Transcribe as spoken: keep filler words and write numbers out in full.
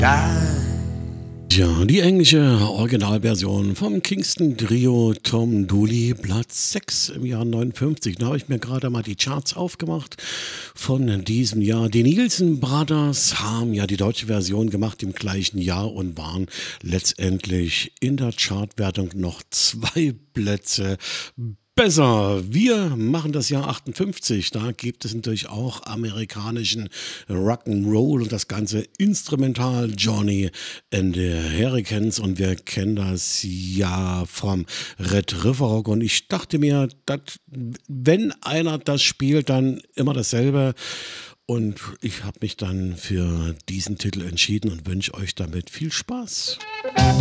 Ja, die englische Originalversion vom Kingston Trio Tom Dooley, Platz sechs im Jahr neunundfünfzig. Da habe ich mir gerade mal die Charts aufgemacht von diesem Jahr. Die Nielsen Brothers haben ja die deutsche Version gemacht im gleichen Jahr und waren letztendlich in der Chartwertung noch zwei Plätze besser. Wir machen das Jahr achtundfünfzig. Da gibt es natürlich auch amerikanischen Rock'n'Roll und das Ganze instrumental Johnny and the Hurricanes. Und wir kennen das ja vom Red River Rock. Und ich dachte mir, dass, wenn einer das spielt, dann immer dasselbe. Und ich habe mich dann für diesen Titel entschieden und wünsche euch damit viel Spaß.